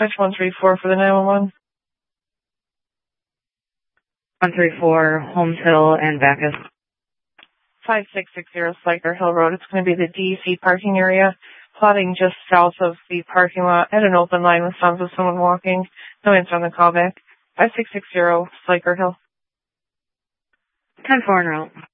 Dispatch 134 for the 911. 134, Holmes Hill and Bacchus. 5660 Sliker Hill Road. It's going to be the DEC parking area, plotting just south of the parking lot at an open line with sounds of someone walking. No answer on the callback. 5660 Sliker Hill. 10-4 en route.